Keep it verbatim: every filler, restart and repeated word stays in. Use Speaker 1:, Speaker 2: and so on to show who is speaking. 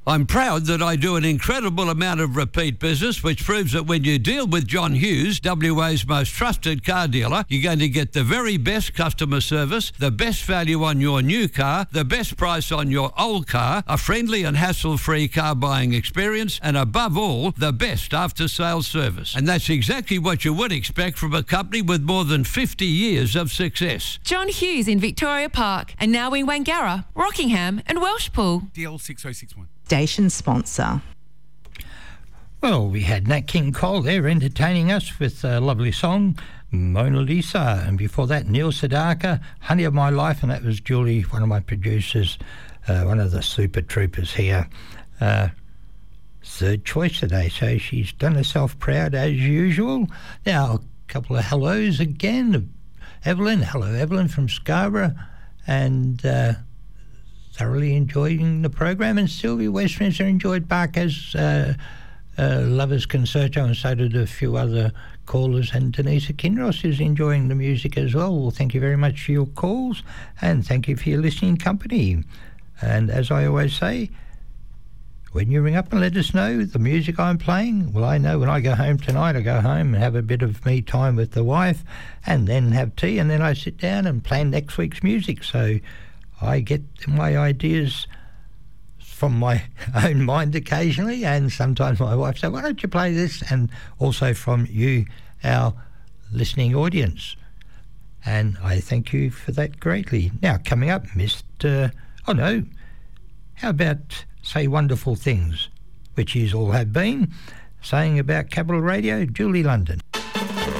Speaker 1: I'm proud that I do an incredible amount of repeat business, which proves that when you deal with John Hughes, W A's most trusted car dealer, you're going to get the very best customer service, the best value on your new car, the best price on your old car, a friendly and hassle-free car buying experience, and above all, the best after-sales service. And that's exactly what you would expect from a company with more than fifty years of success.
Speaker 2: John Hughes in Victoria Park, and now in Wangara, Rockingham and Welshpool.
Speaker 3: D L six oh six one.
Speaker 4: Station sponsor.
Speaker 5: Well, we had Nat King Cole there entertaining us with a lovely song, Mona Lisa, and before that Neil Sedaka, Honey of My Life, and that was Julie, one of my producers, uh, one of the super troopers here. Uh, third choice today, so she's done herself proud as usual. Now, a couple of hellos again. Evelyn, hello Evelyn from Scarborough, and uh, thoroughly enjoying the program, and Sylvia Westminster enjoyed Barker's uh, uh, Lovers Concerto, and so did a few other callers, and Denise Kinross is enjoying the music as well. Well, thank you very much for your calls, and thank you for your listening company. And as I always say, when you ring up and let us know the music I'm playing, well, I know when I go home tonight, I go home and have a bit of me time with the wife, and then have tea, and then I sit down and plan next week's music. So I get my ideas from my own mind occasionally, and sometimes my wife says, why don't you play this? And also from you, our listening audience. And I thank you for that greatly. Now, coming up, Mister Oh, no. How about Say Wonderful Things, which yous all have been saying about Capital Radio, Julie London.